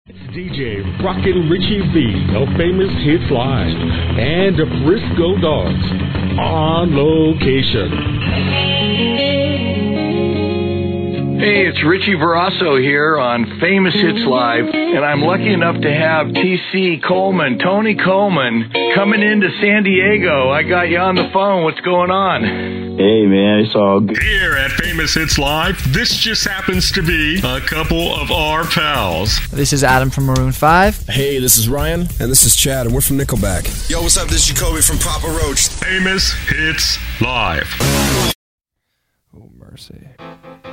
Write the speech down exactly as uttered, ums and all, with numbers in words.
D J Rockin' Richie V of Famous Hits Live and the Frisco Dogs on location. Hey, it's Richie Verasso here on Famous Hits Live, and I'm lucky enough to have T C Coleman, Tony Coleman, coming into San Diego. I got you on the phone. What's going on? Hey, man, it's all good. Here at Famous Hits Live, this just happens to be a couple of our pals. This is Adam from Maroon five. Hey, this is Ryan. And this is Chad, and we're from Nickelback. Yo, what's up? This is Jacoby from Papa Roach. Famous Hits Live. Oh, mercy.